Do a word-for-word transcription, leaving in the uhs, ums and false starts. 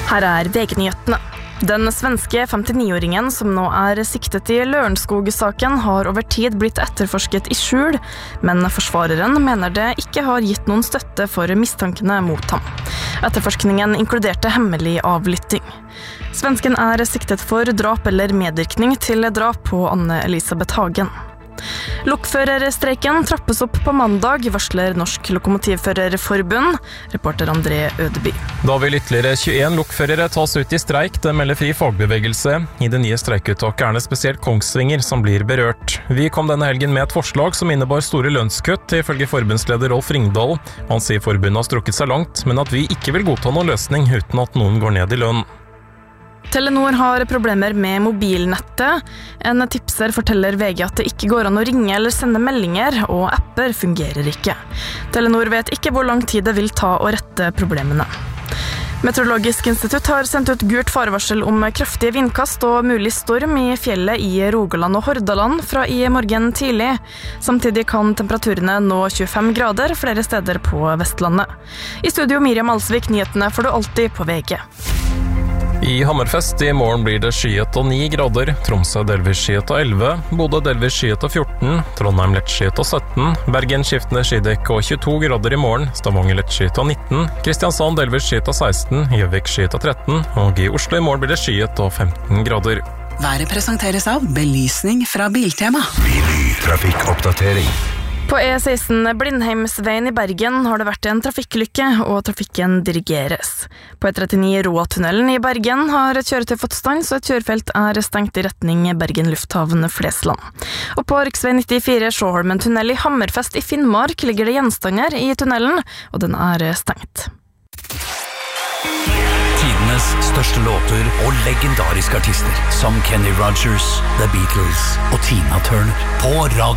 Her er V G-nyhetene. Den svenske femtini-åringen som nå er siktet i Lørenskog-saken har over tid blitt etterforsket i skjul, men forsvareren mener det ikke har gitt noen støtte for mistankene mot ham. Etterforskningen inkluderte hemmelig avlytting. Svensken er siktet for drap eller medvirkning til drap på Anne Elisabeth Hagen. Lokførerstreiken trappes opp på mandag, varsler Norsk Lokomotivførerforbund, reporter André Ødeby. Da vil ytterligere tjueen lokførere tas ut i streik, det melder Fri Fagbevegelse. I det nye streikuttaket er det spesielt Kongsvinger som blir berørt. Vi kom denne helgen med et forslag som innebar store lønnskutt, ifølge forbundsleder Rolf Ringdal. Han sier forbundet har strukket seg langt, men at vi ikke vil godta noen løsning uten at noen går ned i lønn. Telenor har problemer med mobilnettet. En tipser forteller V G at det ikke går an å ringe eller sende meldinger, og apper fungerer ikke. Telenor vet ikke hvor lang tid det vil ta å rette problemene. Meteorologisk institutt har sendt ut gult farevarsel om kraftige vindkast og mulig storm i fjellet i Rogaland og Hordaland fra i morgen tidlig. Samtidig kan temperaturene nå tjuefem grader flere steder på Vestlandet. I studio Miriam Alsvik, nyhetene får du alltid på V G. I Hammerfest i morgen blir det skyet og ni grader, Tromsø delvis skyet og elleve, Bodø delvis skyet og fjorten, Trondheim lett skyet og sytten, Bergen skiftende skydekk og tjueto grader i morgen, Stavanger lett skyet og nitten, Kristiansand delvis skyet og seksten, Gjøvik skyet og tretten, og i Oslo i morgen blir det skyet og femten grader. Været presenteres av belysning fra Biltema. Trafikkoppdatering. På E seksten Blindheimsveien i Bergen har det vært en trafikkulykke, og trafikken dirigeres. På E trettini Roa-tunnelen i Bergen har et kjøretøy fått stans, og et kjørefelt er stengt i retning Bergen lufthavn Flesland. Og på riksvei nittifire Sjåholmen tunnel i Hammerfest i Finnmark ligger det gjenstander i tunnelen, og den er stengt. Tidenes største låter og legendariske artister som Kenny Rogers, The Beatles og Tina Turner på radio.